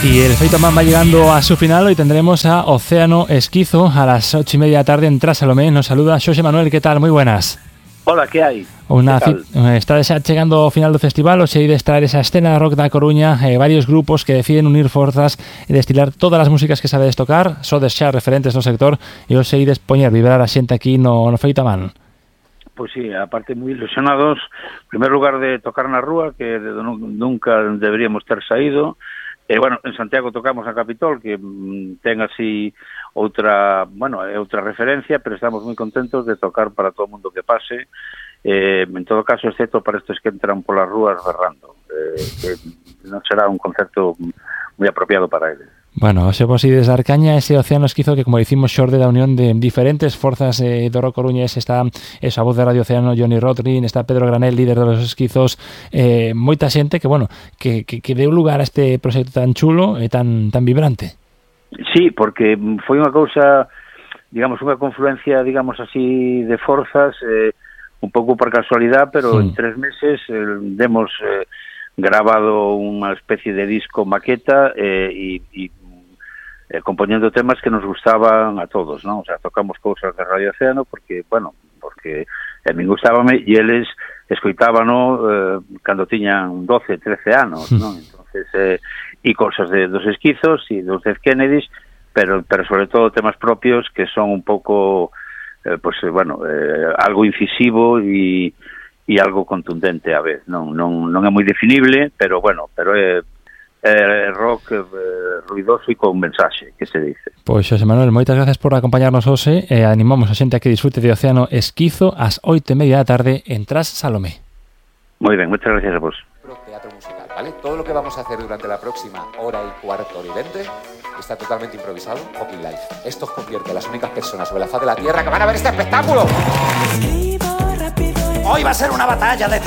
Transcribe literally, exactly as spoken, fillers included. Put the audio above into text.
Y el Feito Man va llegando a su final. Hoy tendremos a Océano Esquizo a las ocho y media de la tarde en Tras Salomé. Nos saluda Xosé Manuel, ¿qué tal? Moi buenas. Hola, que hai? Unha está chegando ao final do festival, o sei de estar esa escena de rock da Coruña, eh, varios grupos que deciden unir forzas e destilar todas as músicas que sabedes tocar, sodes xa referentes no sector, e os sei de poñer, vibrar a xente aquí no, no Feito Man. Pois sí, aparte moi ilusionados, en primer lugar de tocar na rúa, que de, nunca deberíamos ter saído. E, bueno, en Santiago tocamos a Capitol, que mm, ten así outra, bueno, é outra referencia, pero estamos moi contentos de tocar para todo o mundo que pase, eh, en todo caso, excepto para estes que entran polas rúas berrando, eh, que non será un concerto moi apropiado para eles. Bueno, se vos ides dar caña ese Océano Esquizo que, como dicimos, xorde da unión de diferentes forzas eh, do rock coruñés. Está esa voz de Radio Océano, Johnny Rodrin, está Pedro Granel, líder de los Esquizos, eh, moita xente que, bueno, que, que, que deu lugar a este proxecto tan chulo e tan, tan vibrante. Sí, porque foi unha cousa, digamos, unha confluencia, digamos así, de forzas, eh, un pouco por casualidade, pero sí. En tres meses eh, demos eh, grabado unha especie de disco maqueta eh, e, e eh, compoñendo temas que nos gustaban a todos, ¿no? O sea, tocamos cousas de Radio Océano porque, bueno, porque a min gustábame e eles escoitábano eh, cando tiñan doce, trece anos, ¿no? Entonces, eh, e cousas de dos Esquizos e dos Dead Kennedys, pero, pero sobre todo temas propios que son un pouco, eh, pues, eh, bueno, eh, algo incisivo e e algo contundente a vez. Non, non, non é moi definible, pero, bueno, pero é Eh, rock eh, ruidoso e con mensaxe, que se dice. Pois, Xosé Manuel, moitas gracias por acompañarnos hoxe e animamos a xente a que disfrute de Océano Esquizo ás oito e media da tarde en Tras Salomé. Moi ben, moitas gracias a vos. Teatro musical, ¿vale? Todo lo que vamos a hacer durante la próxima hora y cuarto, hora y veinte está totalmente improvisado, fucking live. Esto os convierte en las únicas personas sobre la faz de la tierra que van a ver este espectáculo. Hoy va a ser una batalla de